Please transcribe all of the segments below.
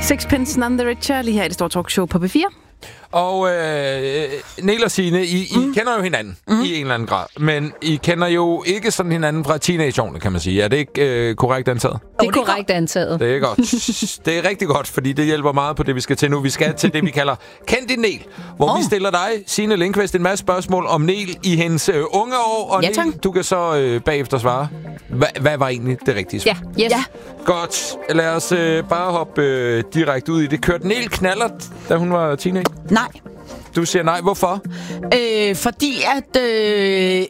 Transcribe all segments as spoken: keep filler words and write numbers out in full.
Sixpence None the Richer, lige her i det store talkshow på B fire. Og øh, Niel og Signe, I, I mm. kender jo hinanden mm. i en eller anden grad. Men I kender jo ikke sådan hinanden fra teenageårene, kan man sige. Er det ikke øh, korrekt antaget? Det er korrekt antaget. Det er godt. Det er rigtig godt, fordi det hjælper meget på det, vi skal til nu. Vi skal til det, vi kalder Kend din Niel, hvor oh. vi stiller dig, Signe Lindqvist, en masse spørgsmål om Niel i hendes øh, unge år. Og ja, Niel, du kan så øh, bagefter svare. Hva, hvad var egentlig det rigtige svar? Ja, yes. ja. Godt. Lad os øh, bare hoppe øh, direkte ud i det. Kørte Niel knallert, da hun var teenager? Nej. Du siger nej. Hvorfor? Øh, fordi at... Øh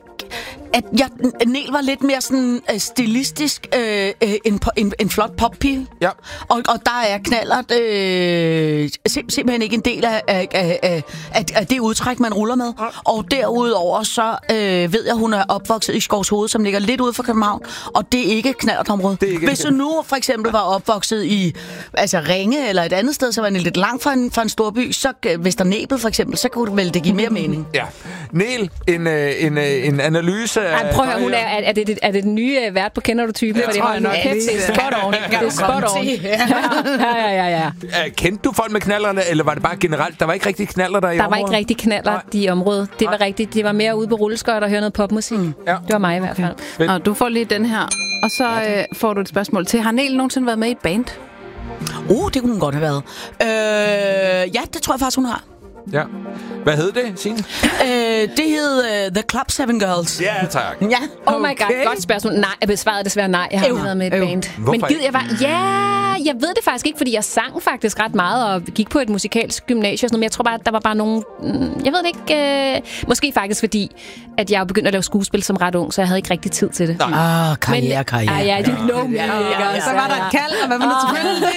at jeg, Niel var lidt mere sådan uh, stilistisk øh, en, en, en flot poppige. Ja. Og, og der er knallert øh, sim, simpelthen ikke en del af, af, af, af, af det udtræk, man ruller med. Ja. Og derudover så øh, ved jeg, at hun er opvokset i Skovshoved, som ligger lidt ude for København. Og det er ikke et knallertområde. Hvis du nu for eksempel var opvokset i altså Ringe eller et andet sted, så var det lidt langt fra en, fra en stor by, så hvis der Nebel for eksempel, så kunne det vel det give mere mening. Ja. Niel, en, en, en analyse af... Ej, prøv at høre, hun er, er, det, er det den nye vært på Kender du typen? Ja, det har jeg nok kæft. Det er spot on. Det er spot on. Ja, ja, ja, ja. Kendte du folk med knallerne, eller var det bare generelt? Der var ikke rigtig knaller der i Der området? var ikke rigtig knaller i området. Det var rigtigt. Det var mere ude på rulleskøjt og høre noget popmusik. Mm. Ja. Det var mig i hvert fald. Okay. Og du får lige den her. Og så øh, får du et spørgsmål til. Har Niel nogensinde været med i et band? Uh, det kunne hun godt have været. Øh, ja, det tror jeg faktisk, hun har. Ja. Hvad hed det, Signe? Øh, det hed uh, The Club Seven Girls. Ja, tak. Ja. Oh my okay. god, godt spørgsmål. Nej, jeg besvarede desværre nej. Jeg har ikke været med i et band. Hvorfor Men gider jeg bare... Ja, jeg ved det faktisk ikke, fordi jeg sang faktisk ret meget og gik på et musikalsk gymnasie. Men jeg tror bare, at der var bare nogen... Jeg ved det ikke. Øh... Måske faktisk fordi, at jeg begyndte at lave skuespil som ret ung, så jeg havde ikke rigtig tid til det. Ah, karriere, karriere. Ah, ja, you know me. Ja, ja, ja. Så var der et kald, og hvad var det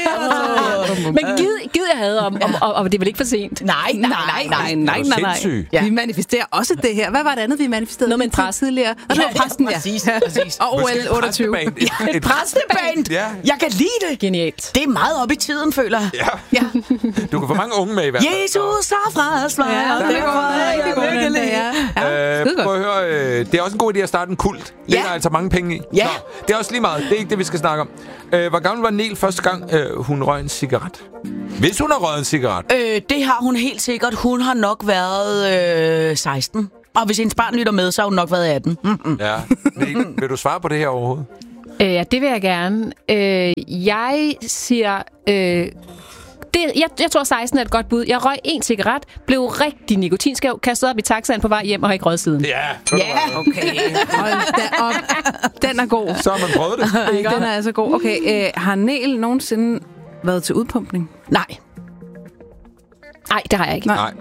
til? Men gid, gid jeg havde, om, om, og, og det er vel ikke for sent? Nej, nej, nej, nej, nej, nej, nej. Ja. Vi manifesterer også det her. Hvad var det andet, vi manifesterede? Noget med en præst tidligere. Og det var præsten, ja. Præcis, præcis. Og O L otteogtyve. Ja, et præsteband. Ja. Jeg kan lide det. Genialt. Det er meget op i tiden, føler jeg. Ja. Ja. Du kan få mange unge med i hvert fald. Jesus har frelst mig. Ja, det går virkelig. Ja. Prøv at høre, øh, det er også en god idé at starte en kult. Det er altså mange penge i. Ja. Nå, det er også lige meget. Det er ikke det, vi skal snakke om. Øh, hvor gammel var Niel første gang, øh, hun røg en cigaret? Hvis hun har røget en cigaret? Øh, det har hun helt sikkert. Hun har nok været øh, seksten. Og hvis hendes barn lytter med, så har hun nok været atten. Mm-hmm. Ja. Niel, vil du svare på det her overhovedet? Øh, ja, det vil jeg gerne. Øh, jeg siger... Øh, det, jeg, jeg tror, seksten er et godt bud. Jeg røg en cigaret, blev rigtig nikotinskæv, kastet op i taxaen på vej hjem og har ikke røget siden. Ja, ja. Okay. Hold da op. Den er god. Så har man prøvet det. Den er altså god. Okay, øh, har Niel nogensinde været til udpumpning? Nej. Nej, det har jeg ikke. Nej.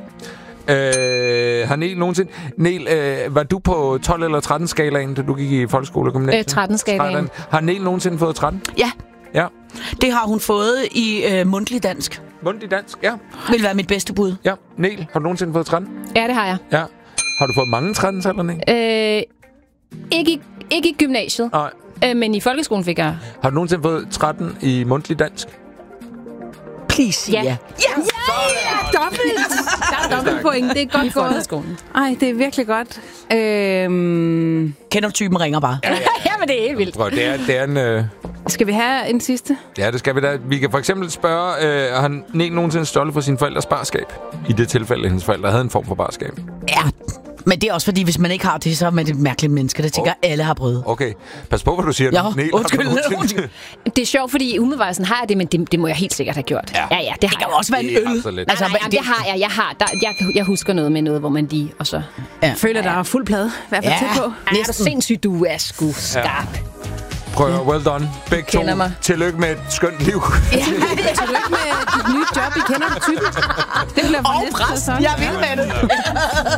Øh, har Niel nogensinde... Niel, øh, var du på tolv eller tretten skalaen, da du gik i folkeskole og gymnasiet? Øh, tretten skalaen. Har Niel nogensinde fået tretten? Ja. Ja. Det har hun fået i øh, mundtlig dansk. Mundtlig dansk, ja. Vil være mit bedste bud. Ja. Niel, har du nogensinde fået tretten? Ja, det har jeg. Ja. Har du fået mange tretten, eller Niel? Øh, ikke, i, ikke i gymnasiet. Nej. Øh, men i folkeskolen fik jeg... Har du nogensinde fået tretten i mundtlig dansk? Please, ja. Ja, ja. Ja, dobbelt. Der er dobbelt point. Det er godt for folkeskolen. Ej, det er virkelig godt. Øhm... Kender du typen, ringer bare. Ja, ja. Ja, men det er helt vildt. Prøv, det er, det er en... Øh... Skal vi have en sidste? Ja, det skal vi da. Vi kan for eksempel spørge, øh, har Niel nogensinde stjålet for sine forældres barskab? I det tilfælde, hendes forældre havde en form for barskab. Ja, men det er også fordi, hvis man ikke har det, så er man et mærkeligt menneske. Det tænker oh. alle har prøvet. Okay, pas på, hvad du siger. Ja, Niel, undskyld, undskyld. Det er sjovt, fordi umiddelbart sådan har jeg det, men det, det må jeg helt sikkert have gjort. Ja, ja, ja det, det kan jo også være en øl. Altså, nej, nej, nej, det har jeg. Jeg, har, der, jeg, jeg husker noget med noget, hvor man lige, og så... Ja. Føler, der er fuld plade. I hvert fald ja. tæt på. Ej, er du sindssygt, du er sgu skarp. Ja. Prøv at well done. Begge to. Mig. Tillykke med et skønt liv. Ja, tillykke med dit nye job. I kender typen. Det bliver for og præst. Jeg vil med det.